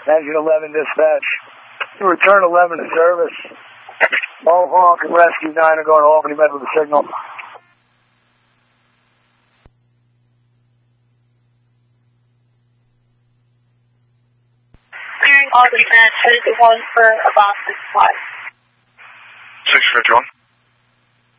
Engine 11 dispatch. Return 11 to service. Mohawk and Rescue 9 are going to Albany Med with the signal. Clearing all dispatch, 51 for Boston 5. 651.